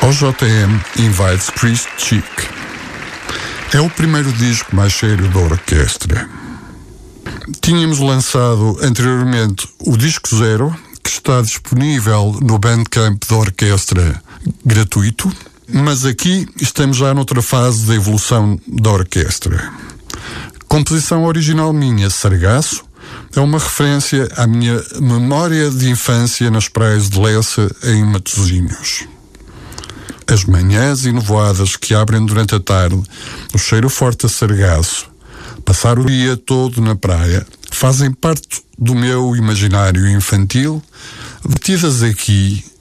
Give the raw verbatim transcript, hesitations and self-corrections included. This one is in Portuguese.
O J M Invites Chris Chick. É o primeiro disco mais sério da orquestra. Tínhamos lançado anteriormente o disco Zero, que está disponível no Bandcamp da orquestra gratuito, mas aqui estamos já noutra fase da evolução da orquestra. Composição original minha, Sargaço, é uma referência à minha memória de infância nas praias de Lessa, em Matosinhos. As manhãs enovoadas que abrem durante a tarde, o cheiro forte a sargaço, passar o dia todo na praia, fazem parte do meu imaginário infantil, metidas aqui